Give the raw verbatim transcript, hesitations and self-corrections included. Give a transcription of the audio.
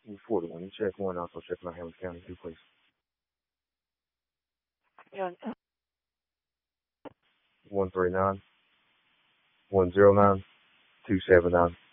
forty-one. You check one, also check my Hamilton County too, please. Yeah. One three nine one zero nine two seven nine.